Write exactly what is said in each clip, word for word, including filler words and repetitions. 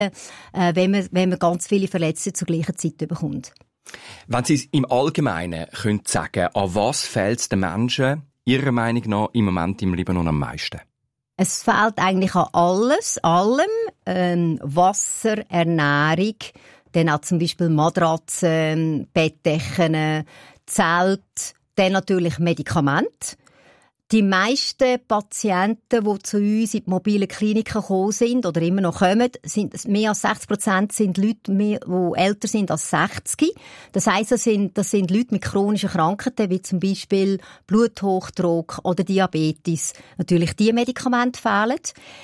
äh, wenn man, wenn man ganz viele Verletzte zur gleichen Zeit bekommt. Wenn Sie im Allgemeinen können sagen, an was fehlt es den Menschen Ihrer Meinung nach im Moment im Libanon am meisten? Es fehlt eigentlich an alles, allem, ähm, Wasser, Ernährung, dann auch zum Beispiel Matratzen, Bettdecken, Zelt, dann natürlich Medikamente. Die meisten Patienten, die zu uns in die mobilen Kliniken gekommen sind oder immer noch kommen, sind mehr als sechzig Prozent sind Leute, die älter sind als sechzig. Das heisst, das sind, das sind Leute mit chronischen Krankheiten, wie zum Beispiel Bluthochdruck oder Diabetes. Natürlich diese Medikamente fehlen.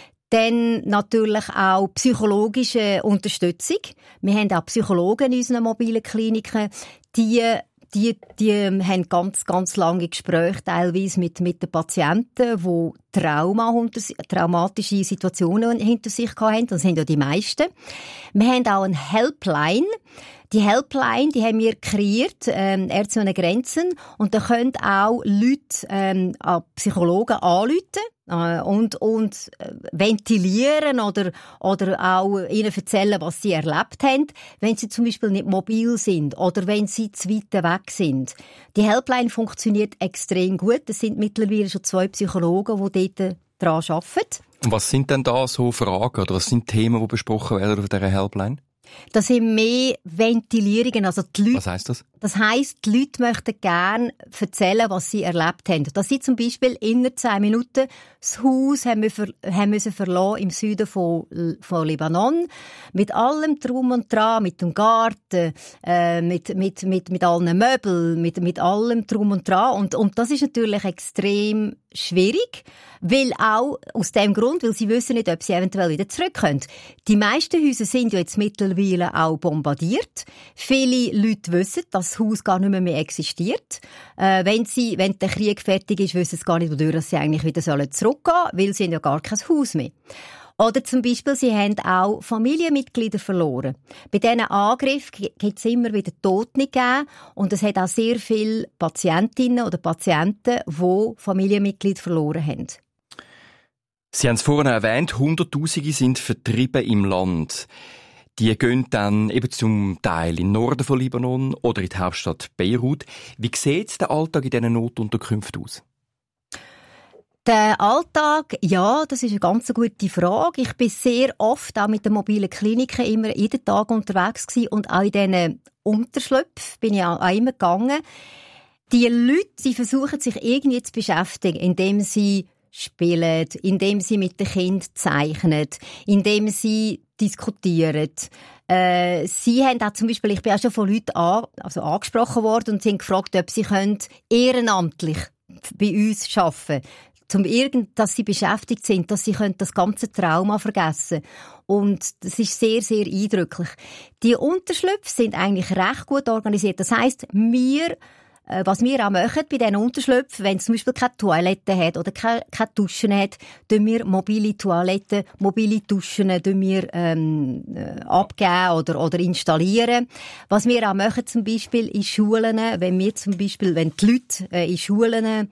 Dann natürlich auch psychologische Unterstützung. Wir haben auch Psychologen in unseren mobilen Kliniken, die Die, die haben ganz, ganz lange Gespräche teilweise mit, mit den Patienten, die Trauma, traumatische Situationen hinter sich hatten. Das sind ja die meisten. Wir haben auch eine Helpline. Die Helpline, die haben wir kreiert, ähm, Ärzte ohne Grenzen. Und da können auch Leute, ähm, Psychologen anrufen äh, und, und äh, ventilieren oder, oder auch ihnen erzählen, was sie erlebt haben, wenn sie zum Beispiel nicht mobil sind oder wenn sie zu weit weg sind. Die Helpline funktioniert extrem gut. Es sind mittlerweile schon zwei Psychologen, die dort daran arbeiten. Und was sind denn da so Fragen oder was sind Themen, die besprochen werden auf dieser Helpline? Das sind mehr Ventilierungen, also die Leute. Was heisst das? Das heisst, die Leute möchten gerne erzählen, was sie erlebt haben. Dass sie zum Beispiel innerhalb zehn Minuten das Haus haben wir ver- haben müssen verlassen im Süden von, von Libanon. Mit allem Drum und Dran, mit dem Garten, äh, mit, mit, mit, mit allen Möbeln, mit, mit allem Drum und Dran. Und, und das ist natürlich extrem schwierig, weil auch aus dem Grund, weil sie wissen nicht, ob sie eventuell wieder zurück können. Die meisten Häuser sind ja jetzt mittlerweile auch bombardiert. Viele Leute wissen, dass das Haus gar nicht mehr, mehr existiert. Äh, wenn sie, wenn der Krieg fertig ist, wissen sie gar nicht, wodurch sie eigentlich wieder zurückgehen sollen, weil sie haben ja gar kein Haus mehr. Oder zum Beispiel, sie haben auch Familienmitglieder verloren. Bei diesen Angriffen gibt es immer wieder Tote gegeben und es hat auch sehr viele Patientinnen oder Patienten, die Familienmitglieder verloren haben. Sie haben es vorhin erwähnt, Hunderttausende sind vertrieben im Land. Die gehen dann eben zum Teil in den Norden von Libanon oder in die Hauptstadt Beirut. Wie sieht der Alltag in diesen Notunterkünften aus? Der Alltag, ja, das ist eine ganz gute Frage. Ich bin sehr oft auch mit den mobilen Kliniken immer jeden Tag unterwegs gewesen und auch in diesen Unterschlüpfen bin ich auch immer gegangen. Die Leute, sie versuchen sich irgendwie zu beschäftigen, indem sie spielen, indem sie mit den Kindern zeichnen, indem sie diskutieren. Äh, sie haben auch zum Beispiel, ich bin auch schon von Leuten an, also angesprochen worden und sie haben gefragt, ob sie können ehrenamtlich bei uns arbeiten können. Zum irgend, dass sie beschäftigt sind, dass sie können das ganze Trauma vergessen. Und das ist sehr, sehr eindrücklich. Die Unterschlüpfe sind eigentlich recht gut organisiert. Das heisst, wir, äh, was wir auch machen bei diesen Unterschlüpfen, wenn es zum Beispiel keine Toilette hat oder keine, keine Duschen hat, tun wir mobile Toiletten, mobile Duschen tun wir, ähm, äh, abgeben oder, oder installieren. Was wir auch machen zum Beispiel in Schulen, wenn wir zum Beispiel, wenn die Leute äh, in Schulen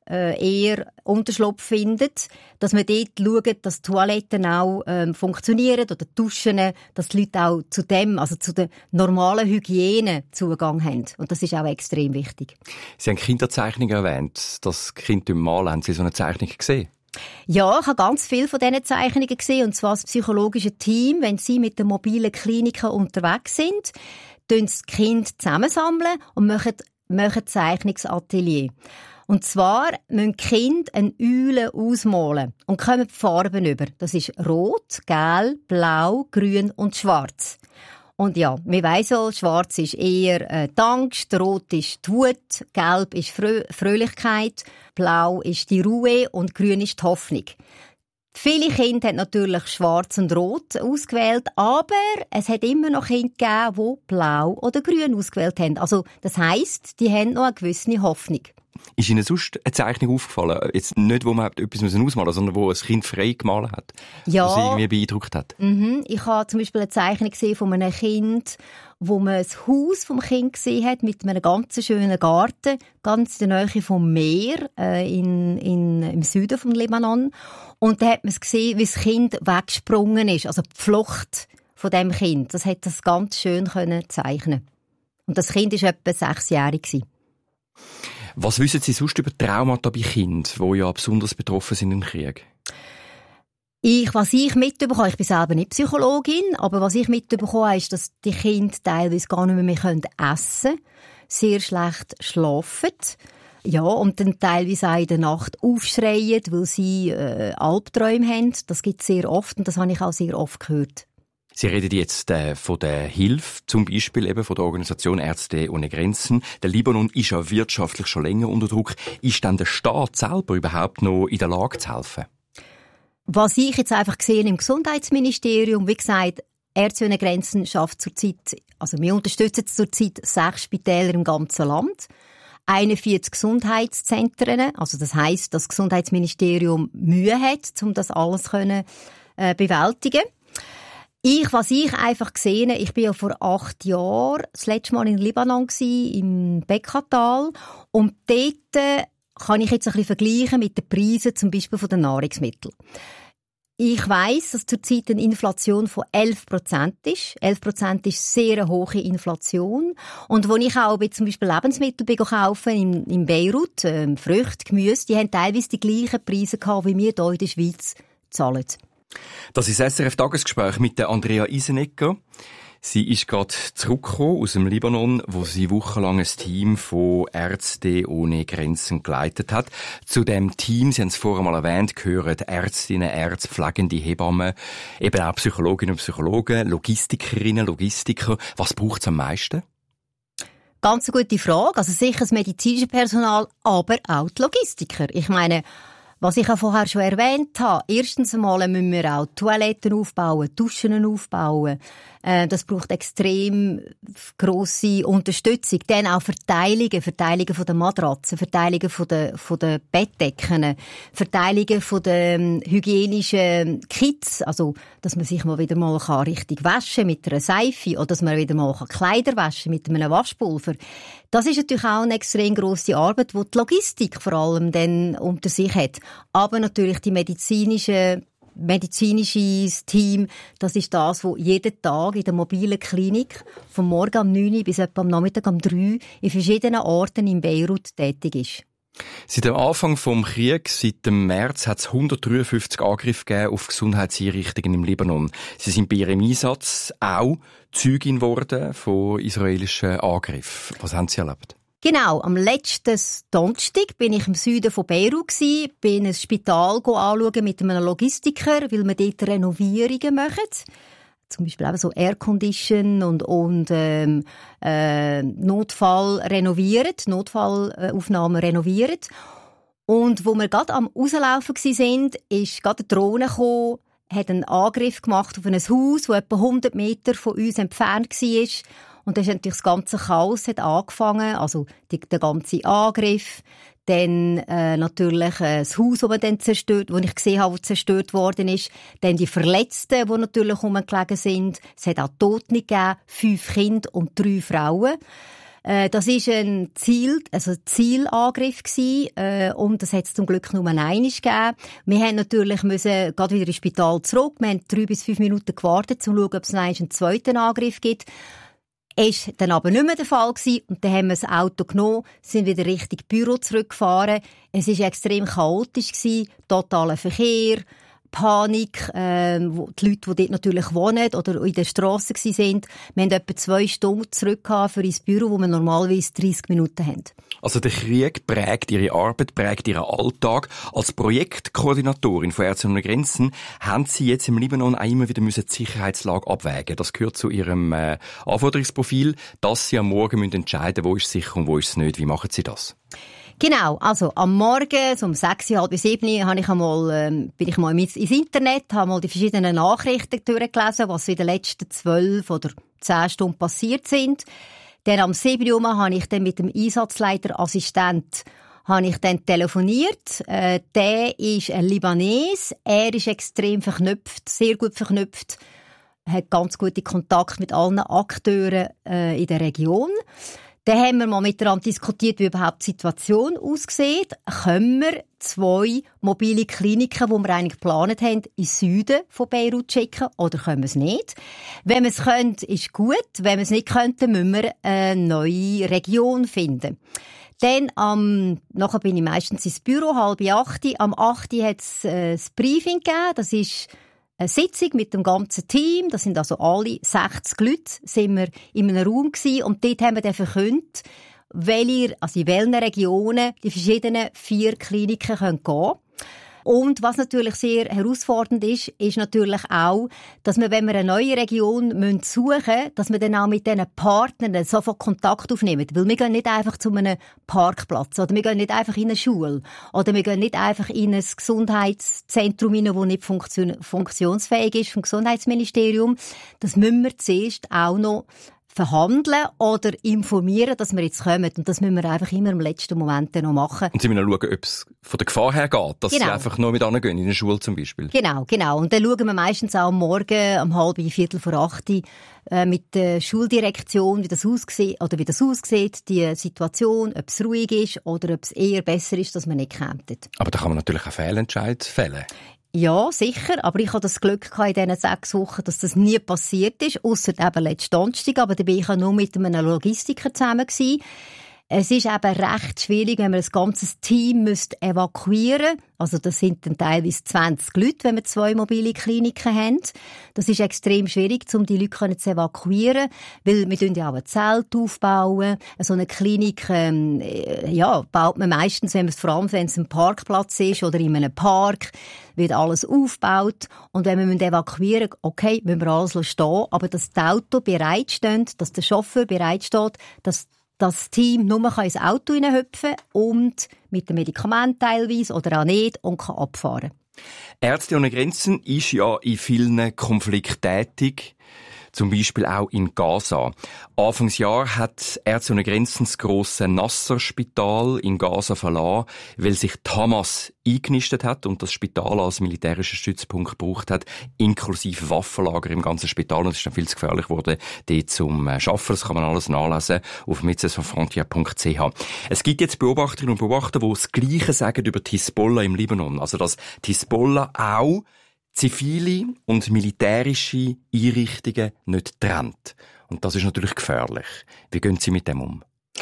eher Unterschlupf findet, dass man dort schaut, dass die Toiletten auch ähm, funktionieren oder die Duschen, dass die Leute auch zu dem, also zu der normalen Hygiene Zugang haben. Und das ist auch extrem wichtig. Sie haben Kinderzeichnungen erwähnt, das Kind im Mal. Haben Sie so eine Zeichnung gesehen? Ja, ich habe ganz viele von diesen Zeichnungen gesehen, und zwar das psychologische Team, wenn sie mit den mobilen Kliniken unterwegs sind, tun sie die Kinder zusammensammeln und machen, machen Zeichnungsatelier. Und zwar müssen die Kinder eine Eule ausmalen und kommen die Farben über. Das ist rot, gelb, blau, grün und schwarz. Und ja, wir weiss auch, schwarz ist eher äh, die Angst, rot ist die Wut, gelb ist Frö- Fröhlichkeit, blau ist die Ruhe und grün ist die Hoffnung. Viele Kinder haben natürlich schwarz und rot ausgewählt, aber es hat immer noch Kinder gegeben, die blau oder grün ausgewählt haben. Also das heisst, die haben noch eine gewisse Hoffnung. Ist Ihnen sonst eine Zeichnung aufgefallen? Jetzt nicht, wo man etwas ausmalen musste, sondern wo ein Kind frei gemalt hat? Ja. Was Sie irgendwie beeindruckt hat? Mhm. Ich habe zum Beispiel eine Zeichnung gesehen von einem Kind, wo man das Haus vom Kind gesehen hat, mit einem ganz schönen Garten, ganz in der Nähe vom Meer, äh, in, in, im Süden vom Libanon. Und da hat man es gesehen, wie das Kind weggesprungen ist, also die Flucht von dem Kind, das hat das ganz schön können zeichnen. Und das Kind war etwa sechsjährig. Was wissen Sie sonst über Traumata bei Kindern, die ja besonders betroffen sind im Krieg? Ich, was ich mitbekomme, ich bin selber nicht Psychologin, aber was ich mitbekomme, ist, dass die Kinder teilweise gar nicht mehr, mehr essen können, sehr schlecht schlafen, ja, und dann teilweise auch in der Nacht aufschreien, weil sie äh, Albträume haben. Das gibt es sehr oft und das habe ich auch sehr oft gehört. Sie reden jetzt äh, von der Hilfe, zum Beispiel eben von der Organisation Ärzte ohne Grenzen. Der Libanon ist ja wirtschaftlich schon länger unter Druck. Ist dann der Staat selber überhaupt noch in der Lage zu helfen? Was ich jetzt einfach gesehen im Gesundheitsministerium, wie gesagt, Ärzte ohne Grenzen schafft zurzeit, also wir unterstützen zurzeit sechs Spitäler im ganzen Land, einundvierzig Gesundheitszentren, also das heisst, dass das Gesundheitsministerium Mühe hat, um das alles können, äh, bewältigen. Ich, was ich einfach gesehen habe, ich bin ja vor acht Jahren das letzte Mal in Libanon gsi, im Bekaa-Tal, und dort kann ich jetzt ein bisschen vergleichen mit den Preisen zum Beispiel von den Nahrungsmitteln. Ich weiss, dass zurzeit eine Inflation von elf Prozent ist. elf Prozent ist sehr eine hohe Inflation. Und als ich auch zum Beispiel Lebensmittel kaufen in, in Beirut, ähm, Früchte, Gemüse, die haben teilweise die gleichen Preise gehabt, wie wir hier in der Schweiz zahlen. Das ist das S R F-Tagesgespräch mit der Andrea Isenegger. Sie ist gerade zurückgekommen aus dem Libanon, wo sie wochenlang ein Team von Ärzte ohne Grenzen geleitet hat. Zu dem Team, Sie haben es vorher mal erwähnt, gehören Ärztinnen, Ärzte, pflegende Hebammen, eben auch Psychologinnen und Psychologen, Logistikerinnen, Logistiker. Was braucht es am meisten? Ganz eine gute Frage. Also sicher das medizinische Personal, aber auch die Logistiker. Ich meine, was ich auch vorher schon erwähnt habe, erstens einmal müssen wir auch Toiletten aufbauen, Duschen aufbauen. Äh, das braucht extrem grosse Unterstützung. Dann auch Verteilungen, Verteilungen von den Matratzen, Verteilungen von den, von den Bettdecken, Verteilungen von den hygienischen Kits, also, dass man sich mal wieder mal richtig waschen kann mit einer Seife oder dass man wieder mal Kleider waschen mit einem Waschpulver. Das ist natürlich auch eine extrem grosse Arbeit, die die Logistik vor allem dann unter sich hat. Aber natürlich die medizinische, medizinisches Team, das ist das, wo jeden Tag in der mobilen Klinik vom Morgen um neun Uhr bis etwa am Nachmittag um drei Uhr in verschiedenen Orten in Beirut tätig ist. Seit dem Anfang des Krieges, seit dem März, hat es hundertdreiundfünfzig Angriffe gegeben auf Gesundheitseinrichtungen im Libanon. Sie sind bei ihrem Einsatz auch Zeugin geworden von israelischen Angriffen. Was haben Sie erlebt? Genau, am letzten Donnerstag bin ich im Süden von Beirut gsi, bin ein Spital anschauen mit einem Logistiker, weil wir dort Renovierungen machen. Zum Beispiel eben so Aircondition und, und ähm, äh, Notfall renovieren, Notfallaufnahmen renovieren. Und wo wir gerade am Rauslaufen waren, ist gerade eine Drohne gekommen, hat einen Angriff gemacht auf ein Haus, das etwa hundert Meter von uns entfernt war. Und dann ist natürlich das ganze Chaos hat angefangen, also die, der ganze Angriff. Dann äh, natürlich äh, das Haus, das man dann zerstört, das ich gesehen habe, das zerstört worden ist. Dann die Verletzten, die natürlich rumgelegen sind. Es hat auch Tote gegeben, fünf Kinder und drei Frauen. Äh, das war ein Ziel, also ein Zielangriff gewesen, äh, und das hat es zum Glück nur einmal gegeben. Wir haben natürlich müssen gerade wieder ins Spital zurück. Wir haben drei bis fünf Minuten gewartet, um zu schauen, ob es noch einen zweiten Angriff gibt. Ist dann aber nicht mehr der Fall gewesen. Und dann haben wir das Auto genommen, sind wieder Richtung Büro zurückgefahren. Es war extrem chaotisch gewesen, totaler Verkehr, Panik, äh, wo die Leute, die dort natürlich wohnen oder in der Strasse waren. Wir haben etwa zwei Stunden zurück für ins Büro, wo wir normalerweise dreißig Minuten haben. Also der Krieg prägt Ihre Arbeit, prägt Ihren Alltag. Als Projektkoordinatorin von Ärzte ohne Grenzen haben Sie jetzt im Libanon auch immer wieder die Sicherheitslage abwägen. Das gehört zu Ihrem äh, Anforderungsprofil, dass Sie am Morgen müssen entscheiden, wo ist sicher und wo ist es nicht. Wie machen Sie das? Genau, also am Morgen, so um sechs, halb sieben, habe ich einmal, ähm, bin ich mal ins Internet, habe mal die verschiedenen Nachrichten durchgelesen, was in den letzten zwölf oder zehn Stunden passiert sind. Dann am sieben Uhr habe ich dann mit dem Einsatzleiterassistent habe ich dann telefoniert. Äh, der ist ein Libanes. Er ist extrem verknüpft, sehr gut verknüpft, hat ganz gute Kontakt mit allen Akteuren äh, in der Region. Dann haben wir mal miteinander diskutiert, wie überhaupt die Situation aussieht. Können wir zwei mobile Kliniken, die wir eigentlich geplant haben, in den Süden von Beirut zu schicken, oder können wir es nicht? Wenn wir es können, ist gut. Wenn wir es nicht könnten, müssen wir eine neue Region finden. Dann, am, nachher bin ich meistens ins Büro, halb acht. Am acht hat es äh, das Briefing gegeben. Das ist eine Sitzung mit dem ganzen Team. Das sind also alle sechzig Leute, sind wir in einem Raum gewesen. Und dort haben wir dann verkündet, welche, also in welchen Regionen die verschiedenen vier Kliniken gehen können. Und was natürlich sehr herausfordernd ist, ist natürlich auch, dass wir, wenn wir eine neue Region suchen müssen, dass wir dann auch mit diesen Partnern sofort Kontakt aufnehmen. Weil wir gehen nicht einfach zu einem Parkplatz oder wir gehen nicht einfach in eine Schule oder wir gehen nicht einfach in ein Gesundheitszentrum rein, das nicht funktion- funktionsfähig ist vom Gesundheitsministerium. Das müssen wir zuerst auch noch verhandeln oder informieren, dass wir jetzt kommen. Und das müssen wir einfach immer im letzten Moment noch machen. Und sie müssen schauen, ob es von der Gefahr her geht, dass genau. sie einfach nur mit angehen, in der Schule zum Beispiel. Genau, genau. Und dann schauen wir meistens auch am Morgen, um halb, viertel vor acht, äh, mit der Schuldirektion, wie das aussieht, oder wie das aussieht, die Situation, ob es ruhig ist oder ob es eher besser ist, dass man nicht kämpft. Aber da kann man natürlich auch Fehlentscheid fällen. Ja, sicher. Aber ich hatte das Glück in diesen sechs Wochen, dass das nie passiert ist, ausser eben letzten Donnerstag. Aber da war ich nur mit einem Logistiker zusammen gewesen. Es ist eben recht schwierig, wenn man ein ganzes Team müsste evakuieren müsste. Also das sind dann teilweise zwanzig Leute, wenn wir zwei mobile Kliniken haben. Das ist extrem schwierig, um die Leute zu evakuieren, weil wir ja auch ein Zelt aufbauen. So eine Klinik ähm, ja, baut man meistens, wenn man es, vor allem wenn es ein Parkplatz ist oder in einem Park, wird alles aufgebaut. Und wenn wir evakuieren müssen, okay, müssen wir alles stehen, aber dass das Auto bereitsteht, dass der Chauffeur bereitsteht, dass das Team nur ins Auto hineinhüpfen und mit dem Medikament teilweise oder auch nicht und kann abfahren. Ärzte ohne Grenzen ist ja in vielen Konflikten tätig. Zum Beispiel auch in Gaza. Anfangsjahr hat Ärzte ohne Grenzen das grosse Nasser-Spital in Gaza verlassen, weil sich die Hamas eingenistet hat und das Spital als militärischer Stützpunkt gebraucht hat, inklusive Waffenlager im ganzen Spital. Und es ist dann viel zu gefährlich geworden, dort zum Arbeiten. Das kann man alles nachlesen auf mitzes von frontier punkt c h. Es gibt jetzt Beobachterinnen und Beobachter, die das Gleiche sagen über die Hisbollah im Libanon. Also, dass die Hisbollah auch zivile und militärische Einrichtungen nicht trennt. Und das ist natürlich gefährlich. Wie gehen Sie mit dem um?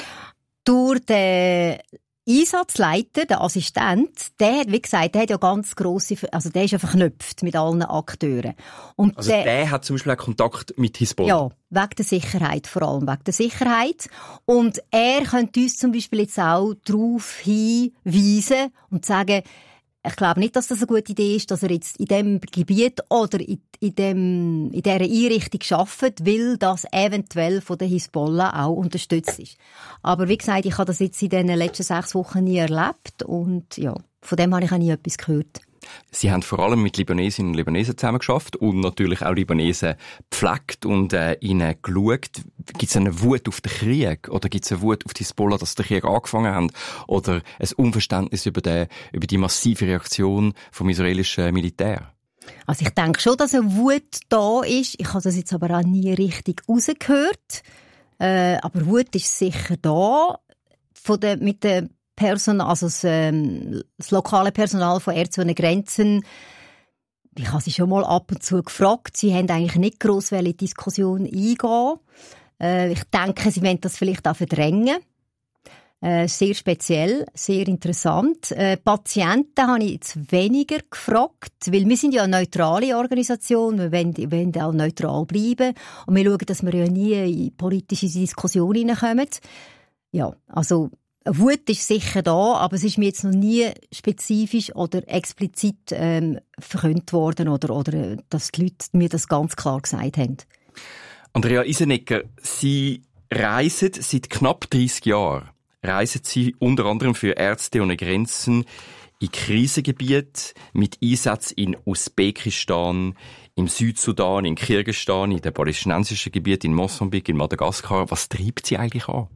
Durch den Einsatzleiter, der Assistent, der hat, wie gesagt, der hat ja ganz grosse, also der ist ja verknüpft mit allen Akteuren. Und also der, der hat zum Beispiel auch Kontakt mit Hisbollah? Ja, wegen der Sicherheit, vor allem wegen der Sicherheit. Und er könnte uns zum Beispiel jetzt auch darauf hinweisen und sagen, ich glaube nicht, dass das eine gute Idee ist, dass er jetzt in diesem Gebiet oder in, in, dem, in dieser Einrichtung arbeitet, weil das eventuell von der Hisbollah auch unterstützt ist. Aber wie gesagt, ich habe das jetzt in den letzten sechs Wochen nie erlebt und ja, von dem habe ich auch nie etwas gehört. Sie haben vor allem mit Libanesinnen und Libanesen zusammengearbeitet und natürlich auch Libanesen gepflegt und äh, ihnen geschaut. Gibt es eine Wut auf den Krieg oder gibt es eine Wut auf die Hisbollah, dass der Krieg angefangen hat oder ein Unverständnis über die, über die massive Reaktion vom israelischen Militär? Also ich denke schon, dass eine Wut da ist. Ich habe das jetzt aber auch nie richtig rausgehört. Äh, aber Wut ist sicher da. Von der, mit der Personal, also das, ähm, das lokale Personal von Ärzte ohne Grenzen, ich habe sie schon mal ab und zu gefragt. Sie haben eigentlich nicht gross in die Diskussion eingehen. Äh, ich denke, sie wollen das vielleicht auch verdrängen. Äh, sehr speziell, sehr interessant. Äh, Patienten habe ich jetzt weniger gefragt, weil wir sind ja eine neutrale Organisation, wir wollen, wir wollen auch neutral bleiben und wir schauen, dass wir ja nie in politische Diskussionen hineinkommen. Ja, also Wut ist sicher da, aber es ist mir jetzt noch nie spezifisch oder explizit ähm, verkündet worden oder, oder dass die Leute mir das ganz klar gesagt haben. Andrea Isenegger, Sie reisen seit knapp dreissig Jahren. Reisen Sie unter anderem für Ärzte ohne Grenzen in Krisengebiete mit Einsatz in Usbekistan, im Südsudan, in Kirgisistan, in den palästinensischen Gebieten, in Mosambik, in Madagaskar. Was treibt Sie eigentlich an?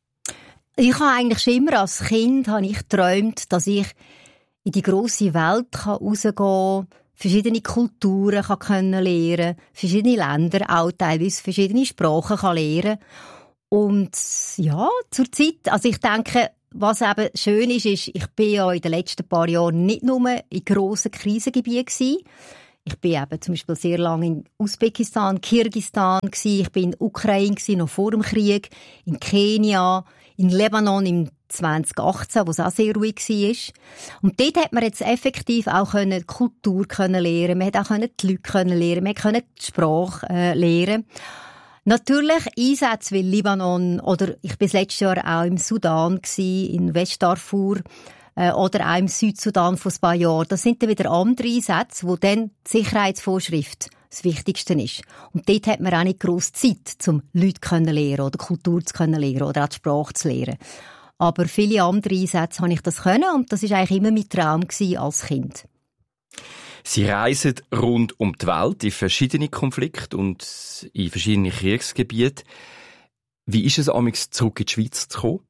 Ich habe eigentlich schon immer als Kind habe ich geträumt, dass ich in die grosse Welt rausgehen kann, verschiedene Kulturen kann lernen, verschiedene Länder, auch teilweise verschiedene Sprachen kann lernen. Und ja, zur Zeit, also ich denke, was eben schön ist, ist, ich bin ja in den letzten paar Jahren nicht nur in grossen Krisengebieten gewesen. Ich bin eben zum Beispiel sehr lange in Usbekistan, Kirgisistan gewesen. Ich bin in Ukraine gewesen, noch vor dem Krieg, in Kenia, in Libanon im zwanzig achtzehn, wo es auch sehr ruhig war. Und dort hat man jetzt effektiv auch die Kultur lernen, man hat auch die Leute lernen, man konnte die Sprache äh, lernen. Natürlich Einsätze wie Libanon oder ich bin letztes Jahr auch im Sudan gewesen, in Westdarfur äh, oder auch im Südsudan vor ein paar Jahren. Das sind dann wieder andere Einsätze, wo dann die Sicherheitsvorschrift das Wichtigste ist. Und dort hat man auch nicht grosse Zeit, um Leute zu lernen oder Kultur zu lernen oder auch die Sprache zu lernen. Aber viele andere Einsätze habe ich das können und das war eigentlich immer mein Traum als Kind. Sie reisen rund um die Welt in verschiedene Konflikte und in verschiedene Kriegsgebiete. Wie ist es amigs zurück in die Schweiz zu kommen?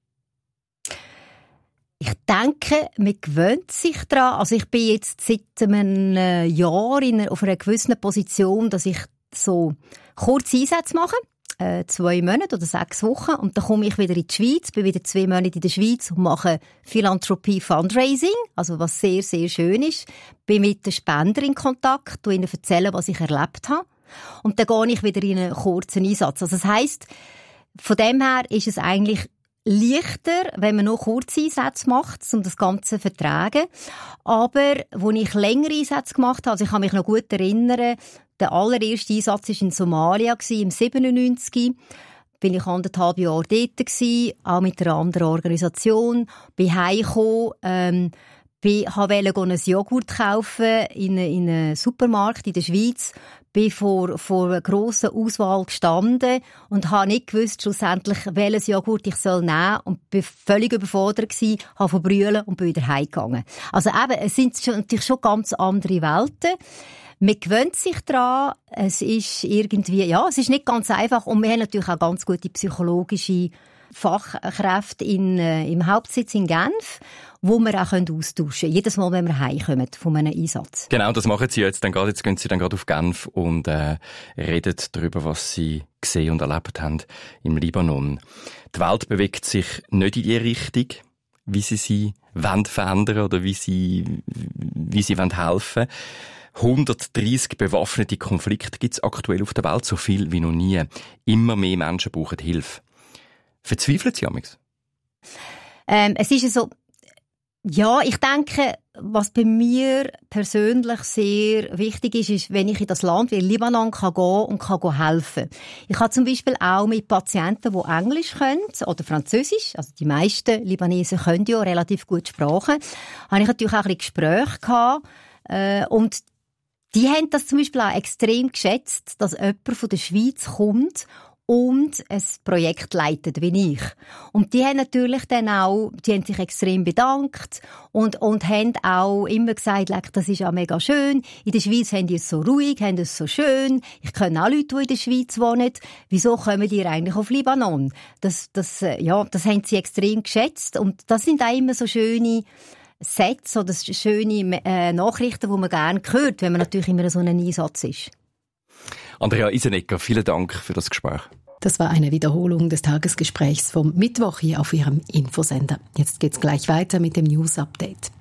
Ich denke, man gewöhnt sich daran. Also ich bin jetzt seit einem Jahr in, auf einer gewissen Position, dass ich so kurze Einsätze mache. Äh, zwei Monate oder sechs Wochen. Und dann komme ich wieder in die Schweiz, bin wieder zwei Monate in der Schweiz und mache Philanthropie Fundraising, also was sehr, sehr schön ist. Bin mit den Spendern in Kontakt, und ihnen erzählen, was ich erlebt habe. Und dann gehe ich wieder in einen kurzen Einsatz. Also das heisst, von dem her ist es eigentlich leichter, wenn man nur kurze Einsätze macht, um das Ganze zu vertragen. Aber, als ich längere Einsätze gemacht habe, also ich kann mich noch gut erinnern, der allererste Einsatz war in Somalia, im siebenundneunzig. Bin ich anderthalb Jahre dort gewesen, auch mit einer anderen Organisation. Bin heimgekommen, ähm, wollte einen Joghurt kaufen in, in einem Supermarkt in der Schweiz. Bin vor, vor einer grossen Auswahl gestanden und habe nicht gewusst, schlussendlich, welches Joghurt ich soll nehmen soll. Und bin völlig überfordert gewesen, habe verbrüllen und bin wieder heimgegangen. Also eben, es sind schon, natürlich schon ganz andere Welten. Man gewöhnt sich daran. Es ist irgendwie, ja, es ist nicht ganz einfach. Und wir haben natürlich auch ganz gute psychologische Fachkräfte in, äh, im Hauptsitz in Genf, wo wir auch austauschen können. Jedes Mal, wenn wir heimkommen von einem Einsatz. Genau, das machen Sie jetzt dann gerade. Jetzt gehen Sie dann gerade auf Genf und äh, reden darüber, was Sie gesehen und erlebt haben im Libanon. Die Welt bewegt sich nicht in die Richtung, wie Sie sie wollen verändern oder wie Sie, wie Sie wollen helfen. hundertdreissig bewaffnete Konflikte gibt es aktuell auf der Welt, so viel wie noch nie. Immer mehr Menschen brauchen Hilfe. Verzweifeln Sie amigs? Ähm, es ist so, ja, ich denke, was bei mir persönlich sehr wichtig ist, ist, wenn ich in das Land wie Libanon kann gehen und kann helfen. Ich habe zum Beispiel auch mit Patienten, die Englisch können oder Französisch, also die meisten Libanesen können ja relativ gut Sprachen, habe ich natürlich auch ein bisschen Gespräche gehabt, äh, und die haben das zum Beispiel auch extrem geschätzt, dass jemand von der Schweiz kommt und ein Projekt leitet, wie ich. Und die haben natürlich dann auch, die haben sich extrem bedankt und, und haben auch immer gesagt, das ist ja mega schön. In der Schweiz haben die es so ruhig, haben es so schön. Ich kenne auch Leute, die in der Schweiz wohnen. Wieso kommen die eigentlich auf Libanon? Das, das, ja, das haben sie extrem geschätzt. Und das sind auch immer so schöne Sätze oder schöne äh, Nachrichten, die man gerne hört, wenn man natürlich immer so ein Einsatz ist. Andrea Isenegger, vielen Dank für das Gespräch. Das war eine Wiederholung des Tagesgesprächs vom Mittwoch hier auf Ihrem Infosender. Jetzt geht's gleich weiter mit dem News Update.